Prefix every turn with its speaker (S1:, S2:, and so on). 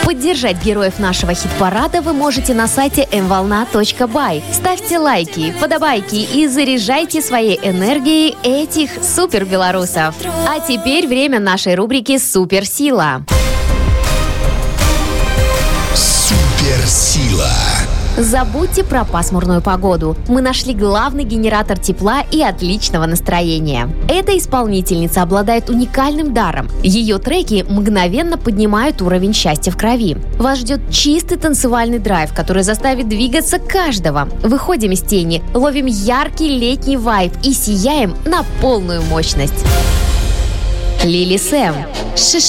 S1: Поддержать героев нашего хит-парада вы можете на сайте mvolna.by. Ставьте лайки, подобайки и заряжайте своей энергией этих супербелорусов. А теперь время нашей рубрики «Суперсила».
S2: Суперсила.
S1: Забудьте про пасмурную погоду. Мы нашли главный генератор тепла и отличного настроения. Эта исполнительница обладает уникальным даром. Ее треки мгновенно поднимают уровень счастья в крови. Вас ждет чистый танцевальный драйв, который заставит двигаться каждого. Выходим из тени, ловим яркий летний вайб и сияем на полную мощность. Лили Сэм.